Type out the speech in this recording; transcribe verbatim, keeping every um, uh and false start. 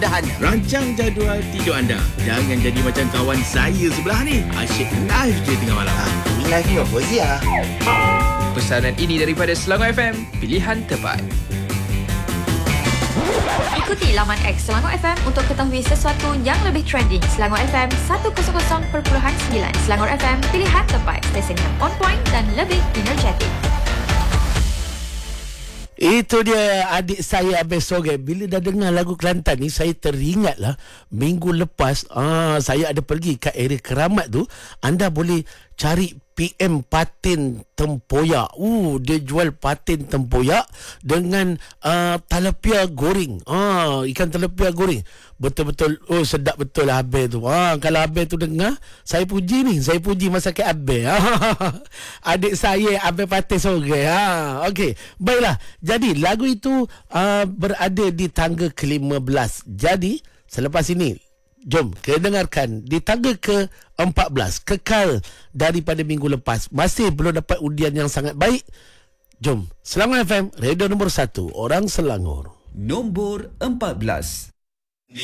Rancang jadual tidur anda. Jangan jadi macam kawan saya sebelah ni. Asyik live je tengah malam. Ini live ni apa sih ya? Pesanan ini daripada Selangor F M, pilihan terbaik. Ikuti laman X Selangor F M untuk ketahui sesuatu yang lebih trending. Selangor F M seratus perpuluhan sembilan. Selangor F M, pilihan terbaik. Stesen yang on point dan lebih energetik. Itu dia adik saya Abang Soge. Bila dah dengar lagu Kelantan ni, saya teringatlah minggu lepas ah, saya ada pergi kat area Keramat tu. Anda boleh cari P M patin tempoyak. Uh, dia jual patin tempoyak dengan uh, talapia goreng. Ah, ikan talapia goreng. Betul-betul, oh sedap betul lah Abang tu. Ah, kalau Abang tu dengar, saya puji ni. Saya puji masakan Abang. Ah, adik saya Abang Patin Soge. Ah, okey. Baiklah. Jadi lagu itu uh, berada di tangga ke lima belas. Jadi selepas ini, jom kita dengarkan di tangga ke empat belas. Kekal daripada minggu lepas. Masih belum dapat undian yang sangat baik. Jom. Selangor F M, radio nombor satu. Orang Selangor. Nombor empat belas.